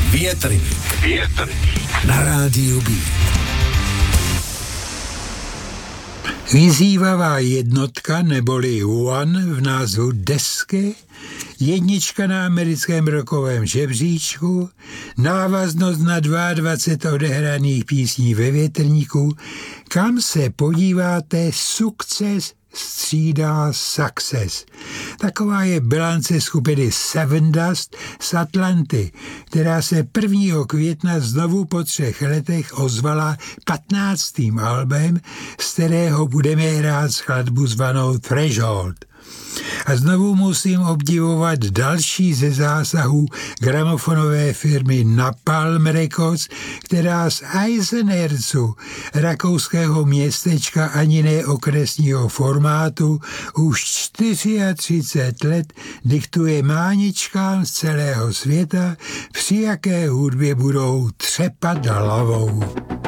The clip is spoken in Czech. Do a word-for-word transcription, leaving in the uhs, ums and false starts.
Větrník. Větrník. Na rádiu B. Vyzývavá jednotka neboli One v názvu desky, jednička na americkém rockovém žebříčku, návaznost na dvacet dva odehraných písní ve Větrníku, kam se podíváte, sukces střídá success. Taková je bilance skupiny Sevendust z Atlanty, která se prvního května znovu po třech letech ozvala patnáctým albem, z kterého budeme hrát skladbu zvanou Threshold. A znovu musím obdivovat další ze zásahů gramofonové firmy Napalm Records, která z Eisenerzu, rakouského městečka ani ne okresního formátu, už třicet čtyři let diktuje máničkám z celého světa, při jaké hudbě budou třepat hlavou.